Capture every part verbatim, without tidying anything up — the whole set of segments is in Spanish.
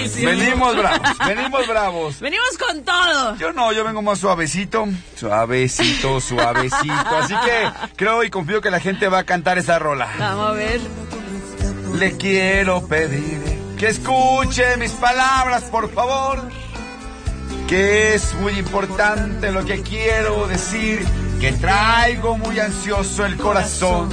bravísimo. Venimos bravos, venimos bravos. Venimos con todo. Yo no, yo vengo más suavecito, suavecito, suavecito. Así que creo y confío que la gente va a cantar esa rola. Vamos a ver. Le quiero pedir que escuche mis palabras, por favor, que es muy importante lo que quiero decir, que traigo muy ansioso el corazón.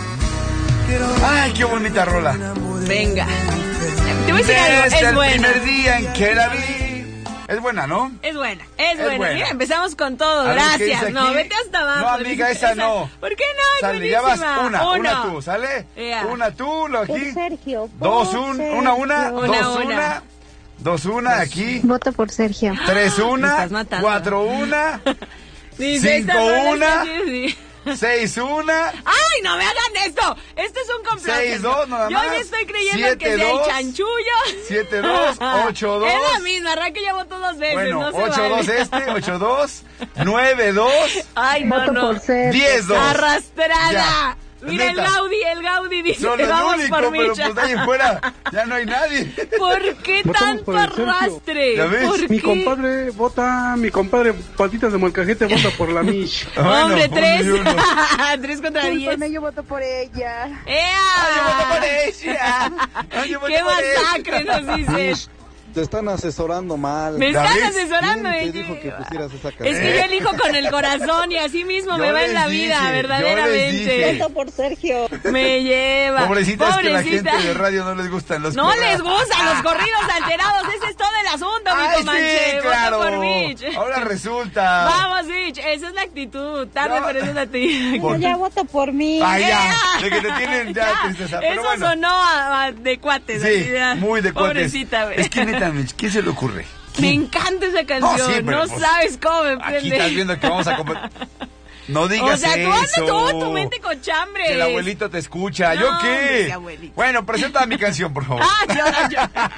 Ay, qué bonita rola. Venga. Te voy a decir algo, Desde es el buena. primer día en que la vi. Es buena, ¿no? Es buena, es, Es buena. buena. Mira, empezamos con todo, A ver, ¿qué gracias. dice No, aquí? vete hasta abajo. No, amiga, esa no. ¿Por qué no? Es Sale, ya vas buenísima. una, Uno. una tú, ¿sale? Yeah. Una tú, lo aquí. Por Sergio. Por Dos, un, Sergio. una, una, Una, dos, una. una. Dos, una, aquí. Voto por Sergio. Tres, Me una. estás matando. Cuatro, una. Dice, Cinco, esta rola una. está chida, sí. Seis, una. ¡Ay, no me hagan esto! Esto es un complot. Seis, dos, nada Yo más. ya estoy creyendo Siete, que sea el dos. chanchullo. Siete, dos. Ocho, dos. Es la misma, Arranque ya votó dos veces, Bueno, no se ocho, vale. dos este. Ocho, dos. Nueve, dos. Ay, no, Voto no. por Sergio. Diez, dos. Arrastrada. Ya. Mira, el Neta. Gaudi, el Gaudi dice, Son los vamos únicos, por pero Micha. pues de ahí en fuera ya no hay nadie. ¿Por qué Votamos tanto por el Sergio. arrastre? ¿Ya ves? ¿Por Mi qué? compadre vota, mi compadre Patitas de Molcajete vota por la Mish. Bueno, Hombre, uno tres. y uno. tres contra diez. Discúlpame, yo voto por ella. Ay, yo voto por ¡Ea! ella. Ay, yo voto ¡Qué por ella. masacre nos dices! Te están asesorando mal. Me están David, asesorando. ¿Quién eh, te dijo que pusieras esa Es canción? que yo elijo con el corazón y así mismo Yo me va les en la dije, vida, yo les verdaderamente. dije. Voto por Sergio. Me lleva. Pobrecitas que la Pobrecita. gente de radio no les gustan los No corridos. les gustan los corridos alterados. Ese es todo el asunto, mi Ay, comanche. sí, Voto claro. por Mitch. Ahora resulta. Vamos, Mitch. Esa es la actitud. Tarde, No. pero esa es la actitud. ¿Por Ya qué? voto por mí. Ay, ya. ¡Ea! De que te tienen ya, Ya. tristeza. Pero Eso bueno. sonó a- a de cuates. así, Sí, ya. muy de cuates. Pobrecita, güey. Es que neta, Mitch, ¿quién se le ocurre? Me encanta esa canción. No, sí, No, pero, pues, sabes cómo me Aquí prende. estás viendo que vamos a comprar. No digas O sea, tú andas eso. todo tu mente con chambre. Que el abuelito te escucha. No, ¿Yo hombre, qué? sí, abuelito. Bueno, presenta mi canción, por favor. Ah, yo,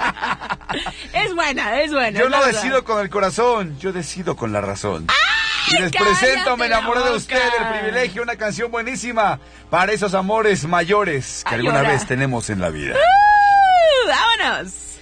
yo. Es buena, es buena. Yo es la no verdad. decido con el corazón, yo decido con la razón. Y les cállate presento Me la enamoré de boca! usted, El privilegio, una canción buenísima para esos amores mayores que Ay, alguna llora. vez tenemos en la vida. Uh, vámonos.